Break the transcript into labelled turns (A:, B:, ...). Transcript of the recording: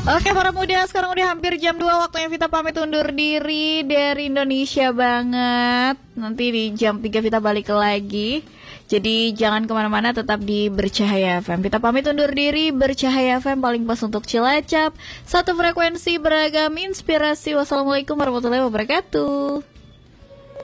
A: Oke para muda, sekarang udah hampir jam 2 waktunya Vita pamit undur diri dari Indonesia banget. Nanti di jam 3 Vita balik lagi. Jadi jangan kemana-mana, tetap di Bercahaya FM. Vita pamit undur diri, Bercahaya FM paling pas untuk Cilacap. Satu frekuensi beragam inspirasi. Wassalamualaikum warahmatullahi wabarakatuh.